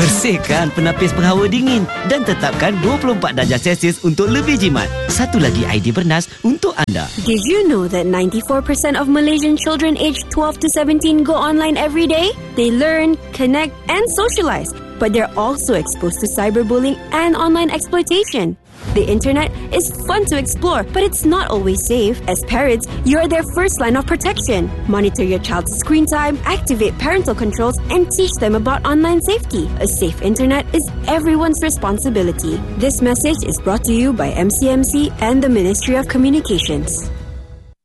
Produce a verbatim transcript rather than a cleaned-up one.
Bersihkan penapis penghawa dingin dan tetapkan dua puluh empat darjah Celsius untuk lebih jimat. Satu lagi idea bernas untuk anda. Did you know that ninety-four percent of Malaysian children aged twelve to seventeen go online every day? They learn, connect, and socialize. But they're also exposed to cyberbullying and online exploitation. The internet is fun to explore, but it's not always safe. As parents, you're their first line of protection. Monitor your child's screen time, activate parental controls, and teach them about online safety. A safe internet is everyone's responsibility. This message is brought to you by M C M C and the Ministry of Communications.